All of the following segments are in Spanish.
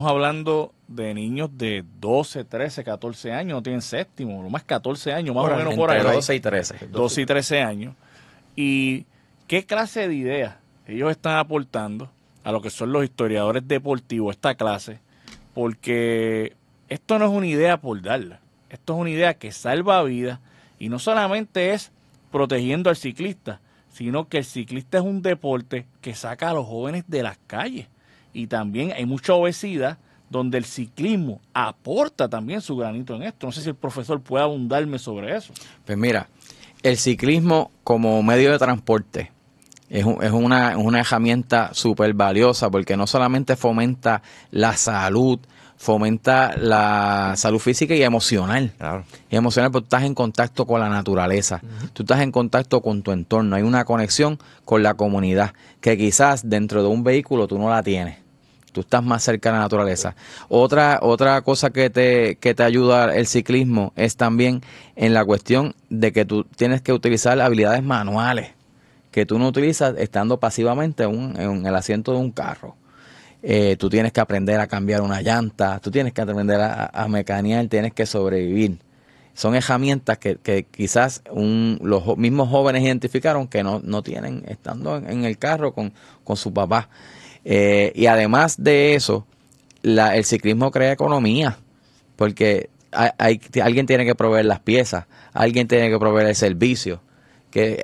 hablando de niños de 12, 13, 14 años, no tienen séptimo, lo más 14 años, más o menos por ahí. Entre 12 y 13. 12 y 13 años. ¿Y qué clase de ideas ellos están aportando a lo que son los historiadores deportivos, esta clase? Porque esto no es una idea por darla, esto es una idea que salva vidas y no solamente es protegiendo al ciclista, sino que el ciclista es un deporte que saca a los jóvenes de las calles. Y también hay mucha obesidad donde el ciclismo aporta también su granito en esto. No sé si el profesor puede abundarme sobre eso. Pues mira, el ciclismo como medio de transporte es una herramienta súper valiosa porque no solamente fomenta la salud, fomenta la salud física y emocional. Claro. Y emocional porque tú estás en contacto con la naturaleza, tú estás en contacto con tu entorno, hay una conexión con la comunidad que quizás dentro de un vehículo tú no la tienes. Tú estás más cerca de la naturaleza. Otra cosa que te ayuda el ciclismo es también en la cuestión de que tú tienes que utilizar habilidades manuales que tú no utilizas estando pasivamente en el asiento de un carro. Tú tienes que aprender a cambiar una llanta, tú tienes que aprender a mecanear, tienes que sobrevivir. Son herramientas que quizás los mismos jóvenes identificaron que no tienen estando en el carro con su papá. Y además de eso, el ciclismo crea economía, porque alguien tiene que proveer las piezas, alguien tiene que proveer el servicio, que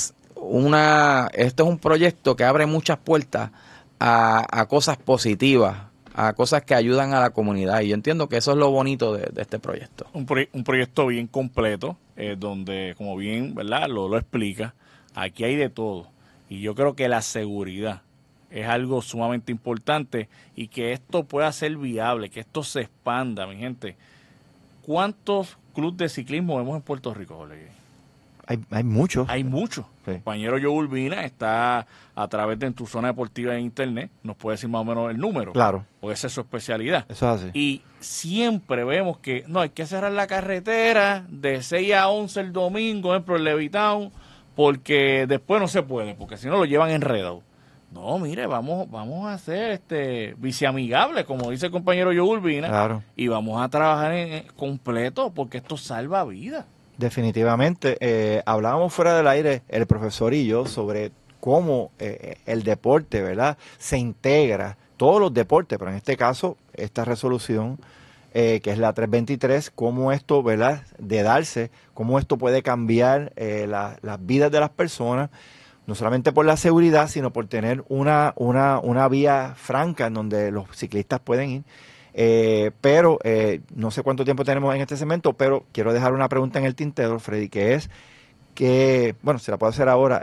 esto es un proyecto que abre muchas puertas a cosas positivas, a cosas que ayudan a la comunidad, y yo entiendo que eso es lo bonito de este proyecto. Un proyecto bien completo, donde, como bien, ¿verdad?, lo explica, aquí hay de todo. Y yo creo que la seguridad es algo sumamente importante y que esto pueda ser viable, que esto se expanda, mi gente. ¿Cuántos clubes de ciclismo vemos en Puerto Rico, Jorge? Hay muchos. Hay muchos. Sí. El compañero Joe Urbina está a través de tu zona deportiva en internet, nos puede decir más o menos el número. Claro. Porque esa es su especialidad. Eso es así. Y siempre vemos que no hay que cerrar la carretera de 6 a 11 el domingo, por ejemplo, en Levitown, porque después no se puede, porque si no lo llevan enredado. No, mire, vamos a hacer viceamigable, como dice el compañero Joe Urbina, Claro. y vamos a trabajar en completo, porque esto salva vidas. Definitivamente. Hablábamos fuera del aire, el profesor y yo, sobre cómo el deporte, ¿verdad?, se integra, todos los deportes, pero en este caso, esta resolución, que es la 323, cómo esto, ¿verdad?, de darse, cómo esto puede cambiar las vidas de las personas, no solamente por la seguridad, sino por tener una vía franca en donde los ciclistas pueden ir. Pero no sé cuánto tiempo tenemos en este segmento, pero quiero dejar una pregunta en el tintero, Freddy, que es bueno, se la puedo hacer ahora.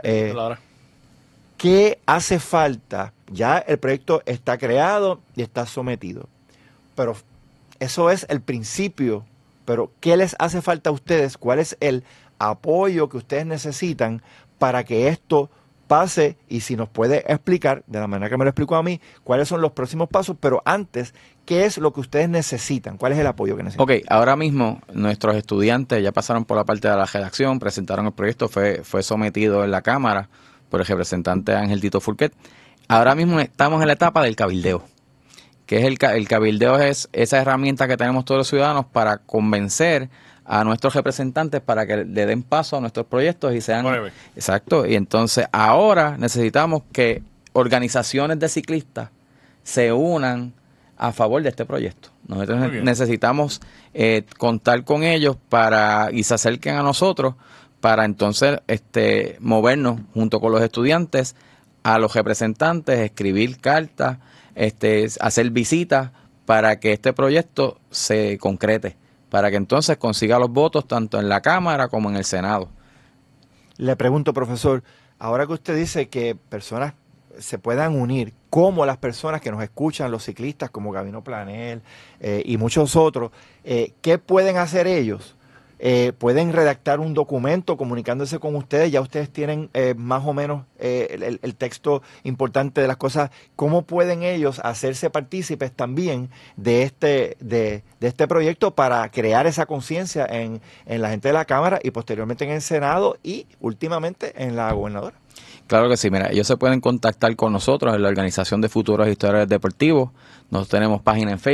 ¿Qué hace falta? Ya el proyecto está creado y está sometido, pero eso es el principio. Pero ¿qué les hace falta a ustedes? ¿Cuál es el apoyo que ustedes necesitan para que esto pase? Y si nos puede explicar, de la manera que me lo explicó a mí, cuáles son los próximos pasos, pero antes, ¿qué es lo que ustedes necesitan? ¿Cuál es el apoyo que necesitan? Ok, ahora mismo nuestros estudiantes ya pasaron por la parte de la redacción, presentaron el proyecto, fue sometido en la Cámara por el representante Ángel Tito Furquet. Ahora mismo estamos en la etapa del cabildeo, que es el cabildeo es esa herramienta que tenemos todos los ciudadanos para convencer a nuestros representantes para que le den paso a nuestros proyectos y sean... Exacto, y entonces ahora necesitamos que organizaciones de ciclistas se unan a favor de este proyecto. Nosotros necesitamos contar con ellos y se acerquen a nosotros para entonces movernos junto con los estudiantes a los representantes, escribir cartas, hacer visitas para que este proyecto se concrete, para que entonces consiga los votos tanto en la Cámara como en el Senado. Le pregunto, profesor, ahora que usted dice que personas se puedan unir, como las personas que nos escuchan, los ciclistas como Gabino Planel y muchos otros, ¿qué pueden hacer ellos? Pueden redactar un documento comunicándose con ustedes, ya ustedes tienen más o menos el texto importante de las cosas. ¿Cómo pueden ellos hacerse partícipes también de este proyecto para crear esa conciencia en la gente de la Cámara y posteriormente en el Senado y últimamente en la gobernadora? Claro que sí, mira, ellos se pueden contactar con nosotros en la Organización de Futuros Historiadores Deportivos. Nosotros tenemos página en Facebook.